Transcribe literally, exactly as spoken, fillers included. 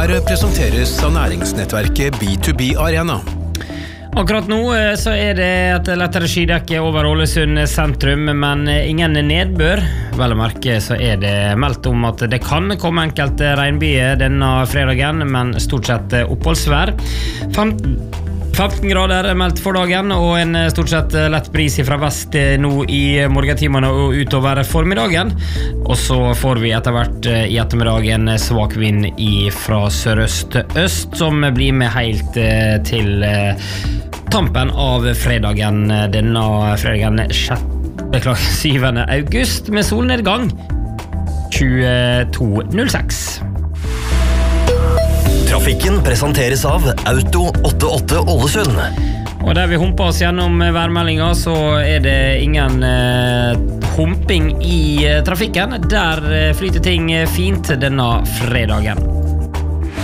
Nyhetsmøret presenteres av næringsnettverket B to B Arena. Akkurat nå så er det et lettere skydekke over Ålesund sentrum, men ingen nedbør. Vel å merke så er det meldt om at det kan komme enkelte regnbyger denne fredagen, men stort sett oppholdsvær. femten grader er meldt for dagen, og en stort sett lett bris fra vest nå i morgentimene og utover formiddagen. Og så får vi etter hvert i ettermiddagen svak vind fra sørøst-øst, som blir med helt til tampen av fredagen, denne fredagen syvende august, med solnedgang tjueto null seks. Trafikken presenteres av Auto åttiåtte Ålesund. Og der vi humper oss gjennom værmeldinga, så er det ingen eh, humping i trafikken. Der flyter ting fint denne fredagen.